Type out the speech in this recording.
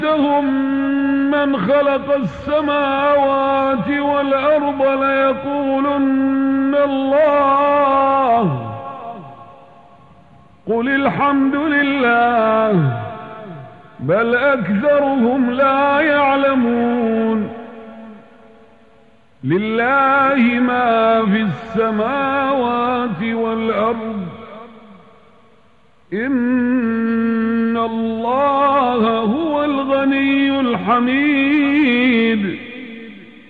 لهم من خلق السماوات والأرض ليقولن الله قل الحمد لله بل أكثرهم لا يعلمون لله ما في السماوات والأرض إن الله هو الغني الحميد